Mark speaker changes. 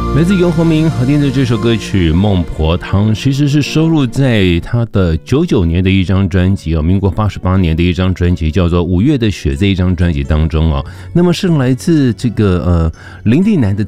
Speaker 1: 来自游鸿明合听的这首歌曲《孟婆汤》，其实是收录在他的99年的一张专辑民国88年的一张专辑，叫做《五月的雪》这一张专辑当中那么是来自这个林地南的